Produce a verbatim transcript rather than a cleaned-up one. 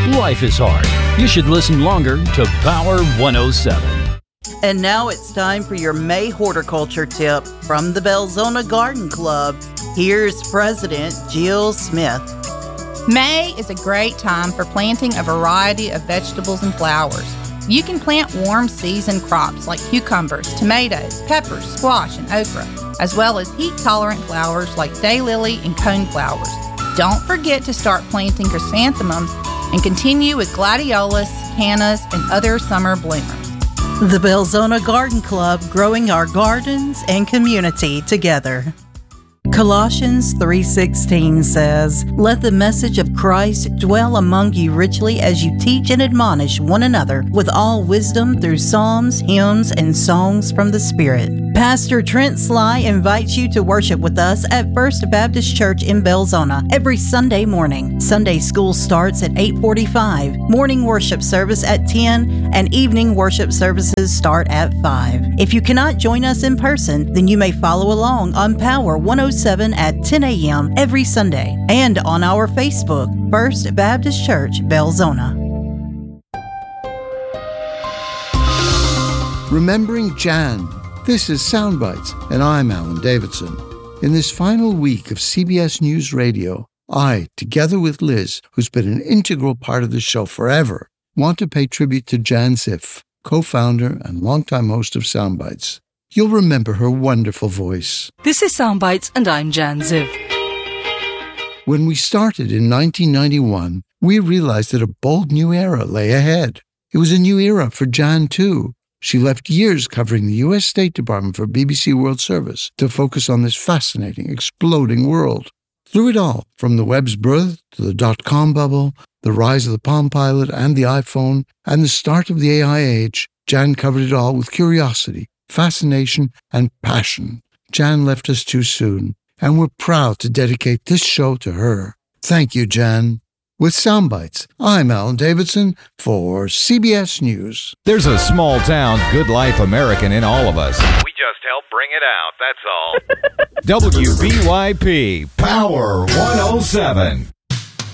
Life is hard. You should listen longer to Power one oh seven. And now it's time for your May horticulture tip from the Belzona Garden Club. Here's President Jill Smith. May is a great time for planting a variety of vegetables and flowers. You can plant warm season crops like cucumbers, tomatoes, peppers, squash, and okra, as well as heat-tolerant flowers like daylily and coneflowers. Don't forget to start planting chrysanthemums and continue with gladiolus, cannas, and other summer bloomers. The Belzona Garden Club, growing our gardens and community together. Colossians three sixteen says, "Let the message of Christ dwell among you richly as you teach and admonish one another with all wisdom through psalms, hymns, and songs from the Spirit." Pastor Trent Sly invites you to worship with us at First Baptist Church in Belzona every Sunday morning. Sunday school starts at eight forty-five, morning worship service at ten, and evening worship services start at five. If you cannot join us in person, then you may follow along on Power one oh seven at ten a.m. every Sunday and on our Facebook, First Baptist Church, Belzona. Remembering Jan. This is Soundbites, and I'm Alan Davidson. In this final week of C B S News Radio, I, together with Liz, who's been an integral part of the show forever, want to pay tribute to Jan Ziff, co-founder and longtime host of Soundbites. You'll remember her wonderful voice. This is Soundbites, and I'm Jan Ziff. When we started in nineteen ninety-one, we realized that a bold new era lay ahead. It was a new era for Jan, too. She left years covering the U S State Department for B B C World Service to focus on this fascinating, exploding world. Through it all, from the web's birth to the dot-com bubble, the rise of the Palm Pilot and the iPhone, and the start of the A I age, Jan covered it all with curiosity, fascination, and passion. Jan left us too soon, and we're proud to dedicate this show to her. Thank you, Jan. With Soundbites, I'm Alan Davidson for C B S News. There's a small-town, good-life American in all of us. We just help bring it out, that's all. W B Y P Power one oh seven.